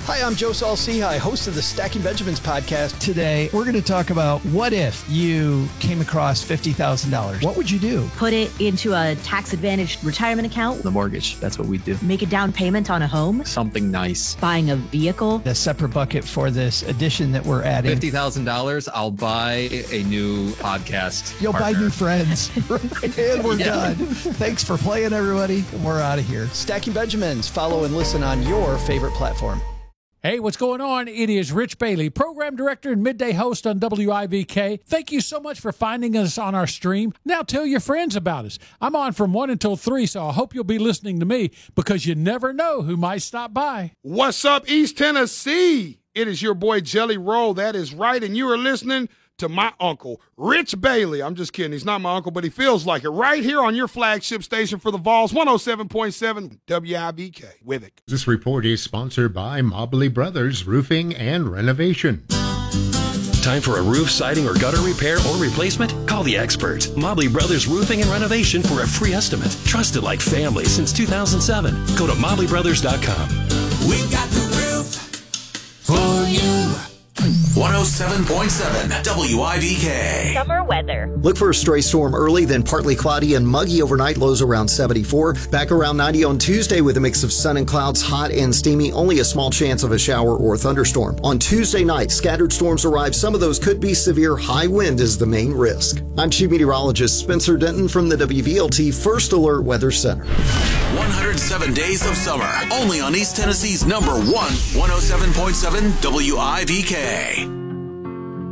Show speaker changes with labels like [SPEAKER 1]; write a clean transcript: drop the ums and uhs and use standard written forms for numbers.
[SPEAKER 1] Hi, I'm Joe Saul-Sehy, host of the Stacking Benjamins podcast.
[SPEAKER 2] Today, we're going to talk about what if you came across $50,000? What would you do?
[SPEAKER 3] Put it into a tax-advantaged retirement account.
[SPEAKER 4] The mortgage, that's what we do.
[SPEAKER 3] Make a down payment on a home.
[SPEAKER 4] Something nice.
[SPEAKER 3] Buying a vehicle.
[SPEAKER 2] A separate bucket for this edition that we're adding.
[SPEAKER 4] $50,000, I'll buy a new podcast
[SPEAKER 2] You'll
[SPEAKER 4] partner.
[SPEAKER 2] buy new friends. And we're done. Thanks for playing, everybody. We're out of here.
[SPEAKER 1] Stacking Benjamins. Follow and listen on your favorite platform.
[SPEAKER 5] Hey, what's going on? It is Rich Bailey, program director and midday host on WIVK. Thank you so much for finding us on our stream. Now tell your friends about us. I'm on from 1 until 3, so I hope you'll be listening to me because you never know who might stop by.
[SPEAKER 6] What's up, East Tennessee? It is your boy Jelly Roll. That is right, and you are listening to my uncle, Rich Bailey. I'm just kidding. He's not my uncle, but he feels like it. Right here on your flagship station for the Vols, 107.7 WIVK. With it.
[SPEAKER 7] This report is sponsored by Mobley Brothers Roofing and Renovation.
[SPEAKER 8] Time for a roof, siding, or gutter repair or replacement? Call the experts. Mobley Brothers Roofing and Renovation for a free estimate. Trusted like family since 2007. Go to mobleybrothers.com.
[SPEAKER 9] We got the roof for you. 107.7 WIVK.
[SPEAKER 3] Summer weather.
[SPEAKER 10] Look for a stray storm early, then partly cloudy and muggy overnight, lows around 74. Back around 90 on Tuesday with a mix of sun and clouds, hot and steamy, only a small chance of a shower or thunderstorm. On Tuesday night, scattered storms arrive. Some of those could be severe. High wind is the main risk. I'm Chief Meteorologist Spencer Denton from the WVLT First Alert Weather Center.
[SPEAKER 9] 107 days of summer, only on East Tennessee's number one, 107.7 WIVK.